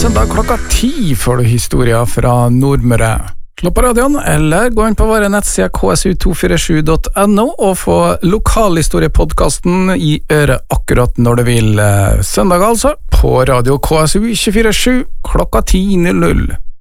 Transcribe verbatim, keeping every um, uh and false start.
søndag klokka ti får du historier fra Nordmøre. Slå på radioen, eller gå inn på våre nettsider k s u to fire sju punktum n o og få lokalhistoriepodcasten i øret akkurat når du vil. Søndag altså, på radio K S U to fire sju klokka ti null null.